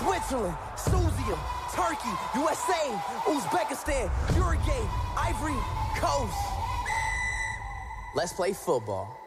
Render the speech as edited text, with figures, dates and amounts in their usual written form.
Switzerland, Susia, Turkey, USA, Uzbekistan, Uruguay, Ivory Coast. Let's play football.